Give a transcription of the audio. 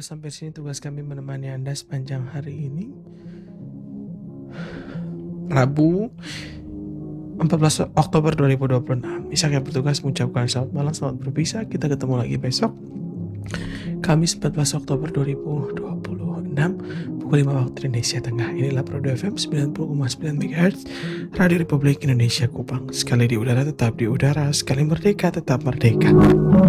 Kalau sampai sini tugas kami menemani Anda sepanjang hari ini. Rabu 14 Oktober 2026. Ishak yang bertugas mengucapkan selamat malam, selamat berpisah. Kita ketemu lagi besok, Kamis 14 Oktober 2026 pukul 5 waktu Indonesia Tengah. Inilah Pro FM 90,9 MHz Radio Republik Indonesia Kupang. Sekali di udara tetap di udara, sekali merdeka tetap merdeka.